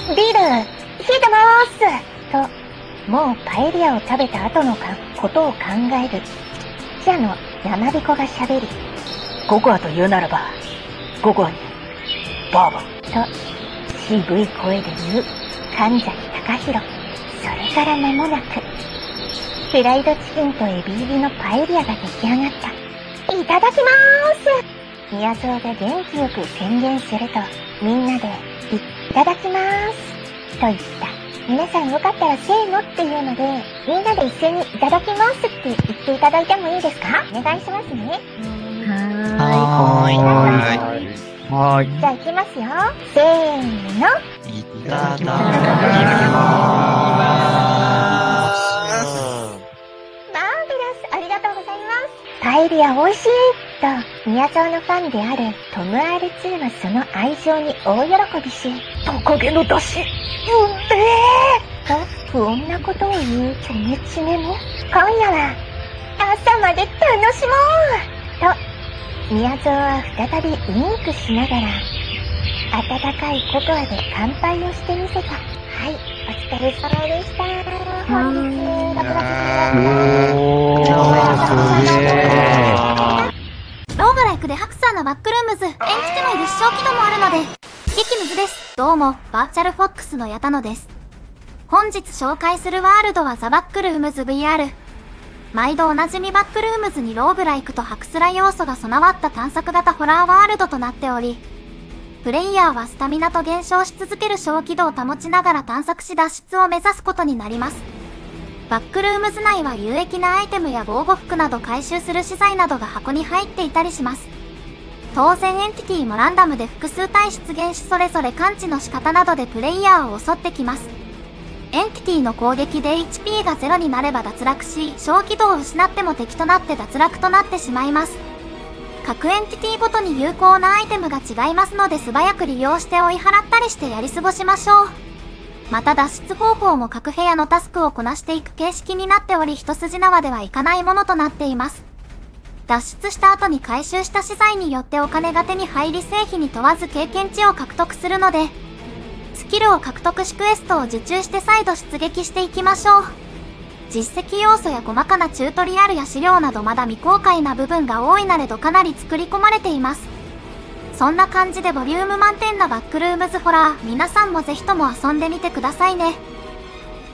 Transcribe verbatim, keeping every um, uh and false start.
ビール、冷えてまーすと、もうパエリアを食べた後のかことを考える。記者の山彦が喋り、 ココアと言うならば、ココアに、バーボン。 と、渋い声で言う、神崎隆弘。それから間もなく、フライドチキンとエビ入りのパエリアが出来上がった。いただきまーす。宮蔵が元気よく宣言すると、みんなで、いただきまーす。と言った。皆さんよかったらせーのっていうので、みんなで一斉にいただきますって言っていただいてもいいですか？お願いしますね。 はーい。 はーい。 はーい。 じゃあ行きますよ。せーの。 いただきまーす。マーベラス、ありがとうございます。パエリア美味しいと、宮沢のファンであるトム アールツー はその愛情に大喜びし、 トカゲの出汁、うめえと不穏なことを言うチョメチメも、今夜は朝まで楽しもうと、宮沢は再びウインクしながら、温かいココアで乾杯をしてみせた。はい、お疲れ様でした。本日も楽おー、すげー。 ローグライクでハクサーのバックルームズ、延期での立証機能もあるので、激ムズです。どうも、バーチャルフォックスの矢田野です。本日紹介するワールドはザ・バックルームズ ブイアール。毎度おなじみバックルームズにローグライクとハクスラ要素が備わった探索型ホラーワールドとなっており、プレイヤーはスタミナと減少し続ける小軌道を保ちながら探索し脱出を目指すことになります。バックルームズ内は有益なアイテムや防護服など回収する資材などが箱に入っていたりします。当然エンティティもランダムで複数体出現しそれぞれ感知の仕方などでプレイヤーを襲ってきます。エンティティの攻撃で エイチピー がゼロになれば脱落し、小軌道を失っても敵となって脱落となってしまいます。各エンティティごとに有効なアイテムが違いますので素早く利用して追い払ったりしてやり過ごしましょう。また脱出方法も各部屋のタスクをこなしていく形式になっており一筋縄ではいかないものとなっています。脱出した後に回収した資材によってお金が手に入り成否に問わず経験値を獲得するので、スキルを獲得しクエストを受注して再度出撃していきましょう。実績要素や細かなチュートリアルや資料などまだ未公開な部分が多いなれどかなり作り込まれています。そんな感じでボリューム満点なバックルームズホラー、皆さんもぜひとも遊んでみてくださいね。